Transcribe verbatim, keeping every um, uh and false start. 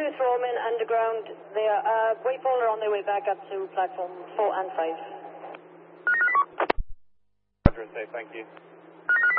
two, throw them in underground. They are, uh, Waypole are on their way back up to platform four and five. Roger, say thank you.